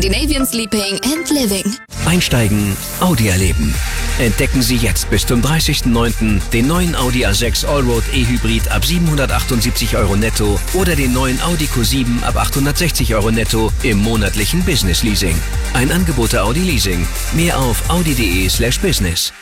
Scandinavian Sleeping and Living. Einsteigen, Audi erleben. Entdecken Sie jetzt bis zum 30.09. den neuen Audi A6 Allroad E-Hybrid ab 778 € netto oder den neuen Audi Q7 ab 860 € netto im monatlichen Business Leasing. Ein Angebot der Audi Leasing. Mehr auf audi.de/business.